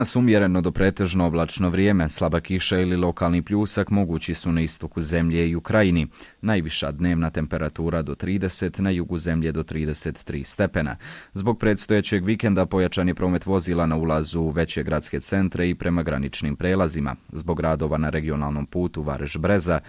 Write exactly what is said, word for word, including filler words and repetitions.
Umjereno do pretežno oblačno vrijeme, slaba kiša ili lokalni pljusak mogući su na istoku zemlje i u krajini. Najviša dnevna temperatura do trideset, na jugu zemlje do trideset tri stepena. Zbog predstojećeg vikenda pojačan je promet vozila na ulazu u veće gradske centre i prema graničnim prelazima. Zbog radova na regionalnom putu Vareš-Breza